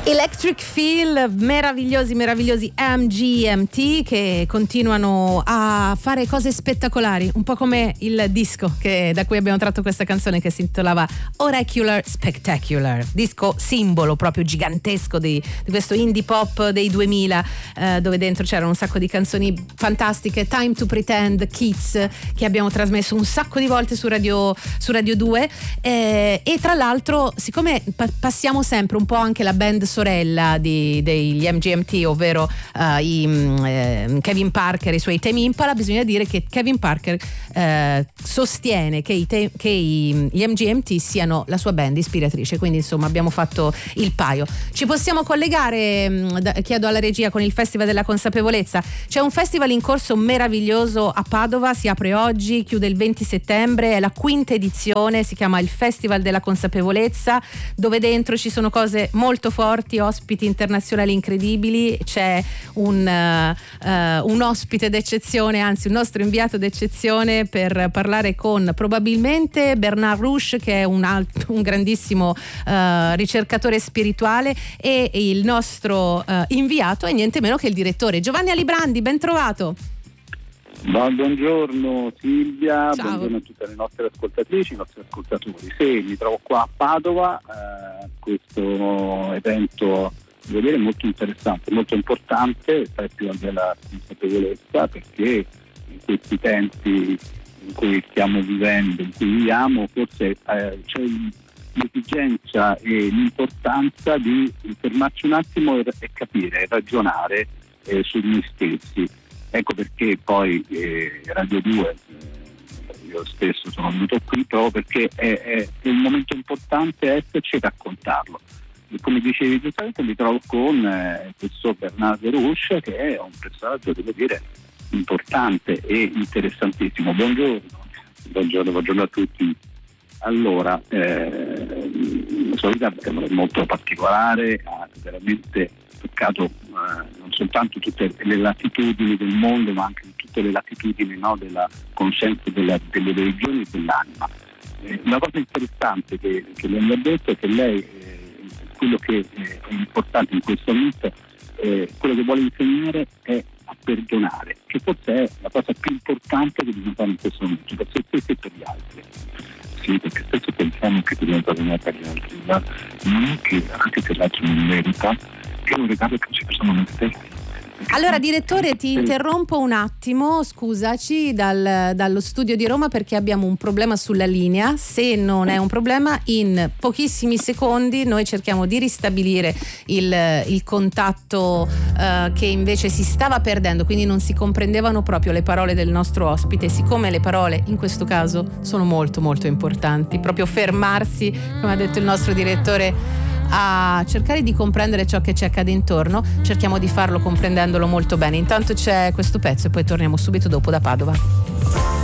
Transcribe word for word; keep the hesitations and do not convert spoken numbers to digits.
Electric Feel, meravigliosi, meravigliosi M G M T che continuano a fare cose spettacolari, un po' come il disco che, da cui abbiamo tratto questa canzone, che si intitolava Oracular Spectacular, disco simbolo proprio gigantesco di, di questo indie pop dei duemila, eh, dove dentro c'erano un sacco di canzoni fantastiche. Time to Pretend, Kids, che abbiamo trasmesso un sacco di volte su Radio, su Radio due, eh, e tra l'altro, siccome pa- passiamo sempre un po' anche la band sorella di, degli M G M T, ovvero uh, i, eh, Kevin Parker e i suoi Tame Impala, bisogna dire che Kevin Parker eh, sostiene che, i te- che i, gli M G M T siano la sua band ispiratrice, quindi insomma abbiamo fatto il paio. Ci possiamo collegare, mh, da, chiedo alla regia, con il Festival della Consapevolezza. C'è un festival in corso meraviglioso a Padova, si apre oggi, chiude il venti settembre, è la quinta edizione, si chiama il Festival della Consapevolezza, dove dentro ci sono cose molto forti, ospiti internazionali incredibili. C'è un, uh, uh, un ospite d'eccezione, anzi un nostro inviato d'eccezione, per parlare con probabilmente Bernard Rouche, che è un, alt- un grandissimo uh, ricercatore spirituale, e il nostro uh, inviato è niente meno che il direttore Giovanni Alibrandi. Ben trovato. Buongiorno Silvia, Ciao. Buongiorno a tutte le nostre ascoltatrici, i nostri ascoltatori. Sì, mi trovo qua a Padova, eh, questo evento, devo dire, molto interessante, molto importante, il Festival della Consapevolezza, perché in questi tempi in cui stiamo vivendo, in cui viviamo, forse eh, c'è l'esigenza e l'importanza di fermarci un attimo e, e capire, ragionare eh, su noi stessi. Ecco perché poi eh, Radio due, eh, io stesso sono venuto qui proprio perché è, è, è un momento importante esserci e raccontarlo. E come dicevi giustamente, mi trovo con eh, questo Bernard Rouche, che è un personaggio, devo dire, importante e interessantissimo. Buongiorno. Buongiorno, buongiorno a tutti. Allora, eh, la sua vita è molto particolare, ha veramente toccato eh, non soltanto tutte le latitudini del mondo, ma anche tutte le latitudini, no, della coscienza, della, delle religioni e dell'anima. Eh, una cosa interessante che, che lei ha detto è che lei, eh, quello che eh, è importante in questo momento, eh, quello che vuole insegnare è a perdonare, che forse è la cosa più importante che bisogna fare in questo momento, per se stessi e per gli altri. Sì, perché spesso pensiamo che dobbiamo perdonare per gli altri, ma non che anche se l'altro non merita, che è un regalo che ci facciamo noi stessi. Allora, direttore, ti interrompo un attimo, scusaci, dal, dallo studio di Roma, perché abbiamo un problema sulla linea. Se non è un problema, in pochissimi secondi noi cerchiamo di ristabilire il, il contatto uh, che invece si stava perdendo, quindi non si comprendevano proprio le parole del nostro ospite. Siccome le parole in questo caso sono molto molto importanti, proprio fermarsi, come ha detto il nostro direttore, a cercare di comprendere ciò che ci accade intorno, cerchiamo di farlo comprendendolo molto bene. Intanto c'è questo pezzo e poi torniamo subito dopo da Padova.